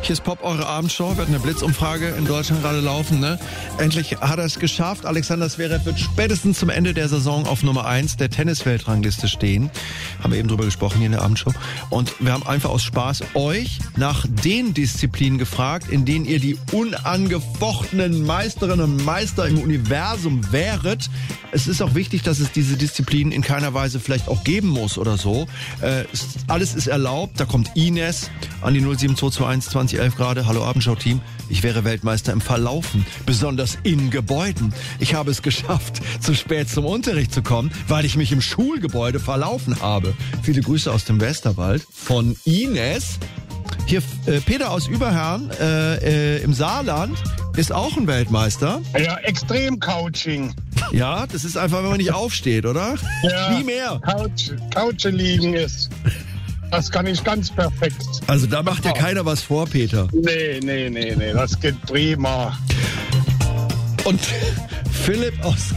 hier ist Pop, eure Abendshow. Wir hatten eine Blitzumfrage in Deutschland gerade laufen, ne? Endlich hat er es geschafft. Alexander Zverev wird spätestens zum Ende der Saison auf Nummer 1 der Tennisweltrangliste stehen. Haben wir eben drüber gesprochen hier in der Abendshow. Und wir haben einfach aus Spaß euch nach den Disziplinen gefragt, in denen ihr die unangefochtenen Meisterinnen und Meister im Universum wäret. Es ist auch wichtig, dass es diese Disziplinen in keiner Weise vielleicht auch geben muss oder so. Alles ist erlaubt. Da kommt Ines an die 07221 2011 gerade. Hallo Abendshow-Team. Ich wäre Weltmeister im Verlaufen, besonders in Gebäuden. Ich habe es geschafft, zu spät zum Unterricht zu kommen, weil ich mich im Schulgebäude verlaufen habe. Viele Grüße aus dem Westerwald von Ines. Hier Peter aus Überherrn im Saarland ist auch ein Weltmeister. Ja, Extrem-Couching. Ja, das ist einfach, wenn man nicht aufsteht, oder? Ja, Nie mehr. Couchen liegen ist. Das kann ich ganz perfekt. Also da macht ja keiner was vor, Peter. Nee, das geht prima. Und Philipp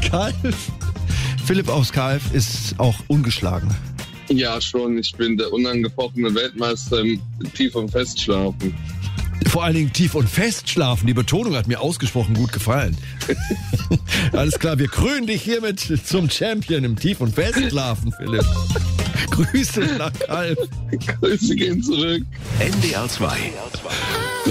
aus Kalf ist auch ungeschlagen. Ja, schon. Ich bin der unangefochtene Weltmeister im Tief- und Festschlafen. Vor allen Dingen tief und festschlafen. Die Betonung hat mir ausgesprochen gut gefallen. Alles klar, wir krönen dich hiermit zum Champion im Tief- und Festschlafen, Philipp. Grüße nach Kalf. Grüße gehen zurück. NDR 2.